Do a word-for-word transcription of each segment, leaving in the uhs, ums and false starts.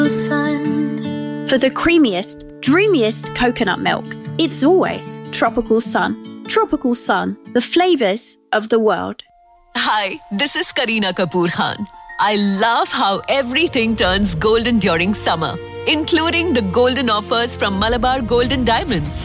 Sun. For the creamiest, dreamiest coconut milk, it's always Tropical Sun. Tropical Sun, the flavors of the world. Hi, this is Kareena Kapoor Khan. I love how everything turns golden during summer, including the golden offers from Malabar Gold and Diamonds.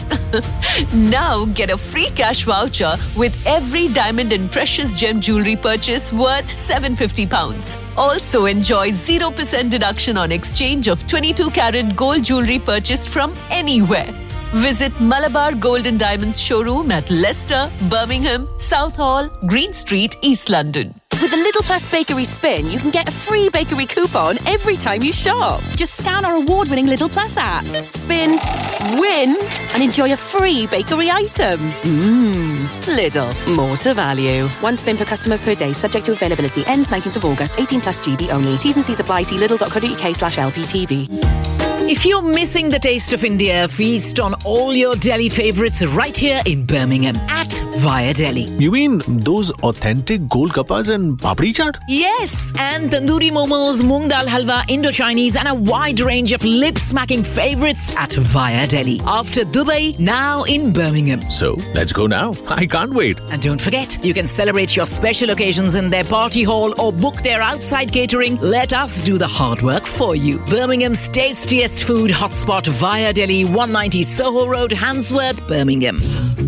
Now get a free cash voucher with every diamond and precious gem jewelry purchase worth seven hundred fifty pounds. Also enjoy zero percent deduction on exchange of twenty-two carat gold jewelry purchased from anywhere. Visit Malabar Gold and Diamonds showroom at Leicester, Birmingham, Southall, Green Street, East London. With the Little Plus Bakery Spin, you can get a free bakery coupon every time you shop. Just scan our award-winning Little Plus app, spin, win, and enjoy a free bakery item. Mmm, Lidl, more to value. One spin per customer per day, subject to availability. Ends nineteenth of August, eighteen plus G B only. T's and C's apply. See lidl.co.uk slash LPTV. If you're missing the taste of India, feast on all your Delhi favourites right here in Birmingham at Via Delhi. You mean those authentic golgappas and papri chaat? Yes, and tandoori momos, moong dal halwa, Indo-Chinese and a wide range of lip-smacking favourites at Via Delhi. After Dubai, now in Birmingham. So, let's go now. I can't wait. And don't forget, you can celebrate your special occasions in their party hall or book their outside catering. Let us do the hard work for you. Birmingham's tastiest food hotspot Via Delhi, one ninety Soho Road, Handsworth, Birmingham.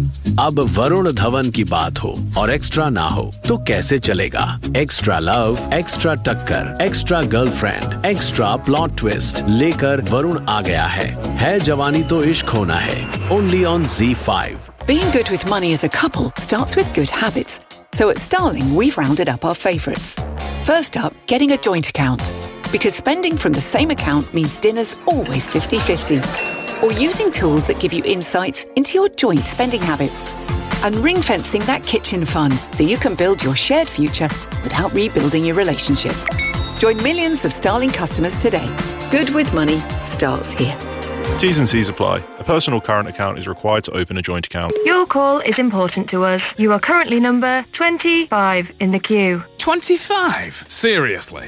अब वरुण धवन की बात हो और extra ना हो तो कैसे चलेगा? एक्स्ट्रा लव, एक्स्ट्रा टक्कर, extra girlfriend, extra plot twist लेकर वरुण आ गया है। है जवानी तो इश्क होना है। Only on Z five. Being good with money as a couple starts with good habits. So at Starling, we've rounded up our favourites. First up, getting a joint account. Because spending from the same account means dinner's always fifty-fifty. Or using tools that give you insights into your joint spending habits. And ring-fencing that kitchen fund so you can build your shared future without rebuilding your relationship. Join millions of Starling customers today. Good with money starts here. T's and C's apply. A personal current account is required to open a joint account. Your call is important to us. You are currently number twenty-five in the queue. twenty-five? Seriously?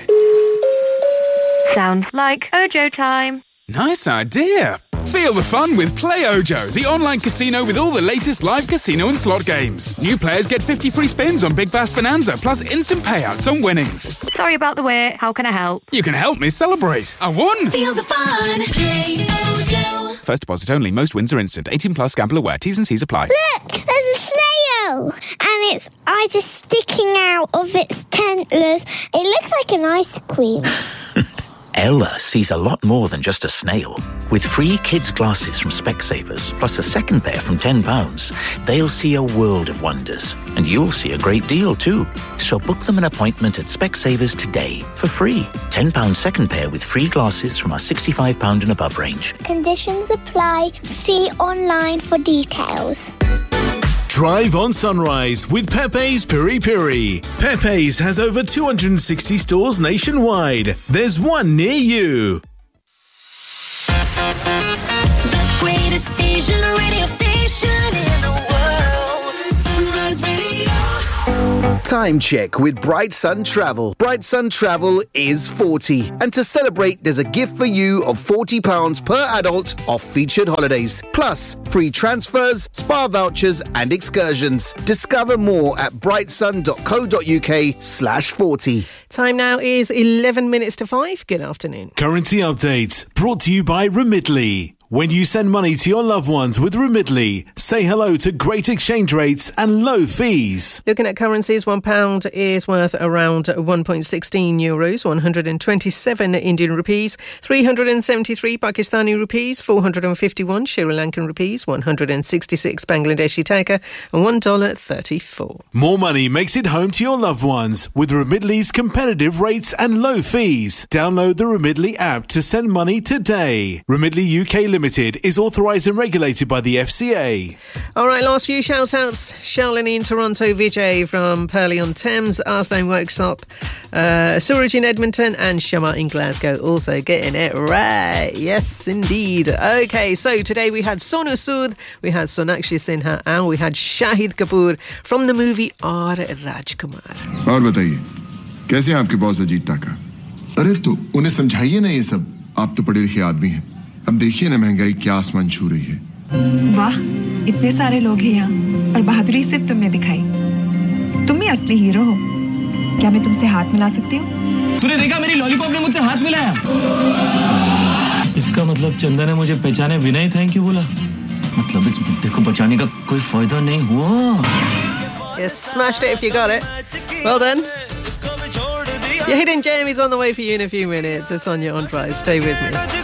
Sounds like Ojo time. Nice idea. Feel the fun with Play Ojo, the online casino with all the latest live casino and slot games. New players get fifty free spins on Big Bash Bonanza, plus instant payouts on winnings. Sorry about the wait. How can I help? You can help me celebrate. I won! Feel the fun. Play Ojo. First deposit only. Most wins are instant. eighteen plus. Gamble aware. T's and C's apply. Look! There's a snail! And its eyes are sticking out of its antlers. It looks like an ice cream. Ella sees a lot more than just a snail. With free kids' glasses from Specsavers, plus a second pair from ten pounds, they'll see a world of wonders. And you'll see a great deal too. So book them an appointment at Specsavers today for free. ten pounds second pair with free glasses from our sixty-five pounds and above range. Conditions apply. See online for details. Drive on Sunrise with Pepe's Piri Piri. Pepe's has over two hundred sixty stores nationwide. There's one near you. The greatest Asian radio station in the world. Sunrise Radio. Time check with Bright Sun Travel. Bright Sun Travel is forty. And to celebrate, there's a gift for you of forty pounds per adult off featured holidays. Plus, free transfers, spa vouchers and excursions. Discover more at brightsun.co.uk slash 40. Time now is eleven minutes to five. Good afternoon. Currency update brought to you by Remitly. When you send money to your loved ones with Remitly, say hello to great exchange rates and low fees. Looking at currencies, one pound is worth around one point one six euros, one hundred twenty-seven Indian rupees, three hundred seventy-three Pakistani rupees, four hundred fifty-one Sri Lankan rupees, one hundred sixty-six Bangladeshi taka, and one dollar thirty-four. More money makes it home to your loved ones with Remitly's competitive rates and low fees. Download the Remitly app to send money today. Remitly U K Limited is authorised and regulated by the F C A. All right, last few shout-outs. Shalini in Toronto, Vijay from Purley-on-Thames, Arslan Workshop, uh, Suraj in Edmonton, and Shama in Glasgow also getting it right. Yes, indeed. Okay, so today we had Sonu Sood, we had Sonakshi Sinha, and we had Shahid Kapoor from the movie R. Rajkumar. और बताइए कैसे आपके boss Ajit टाका? अरे तो उन्हें समझाइए ना ये सब आप तो पढ़े लिखे आदमी हैं, अब देखिए ना महंगाई क्या आसमान छू रही है। वाह, इतने सारे लोग हैं यहाँ और बहादुरी सिर्फ तुमने दिखाई। तुम ही असली हीरो हो। क्या मैं तुमसे हाथ मिला सकती हूँ? तूने देखा मेरी लॉलीपॉप ने मुझसे हाथ मिलाया? इसका मतलब चंदा ने मुझे पहचाने बिना ही थैंक यू बोला। मतलब इस बुड्ढे को बचाने का कोई फायदा नहीं हुआ। You smashed it if you got it. Well done. Your hidden gem is on the way for you in a few minutes. It's on your on drive. Stay with me.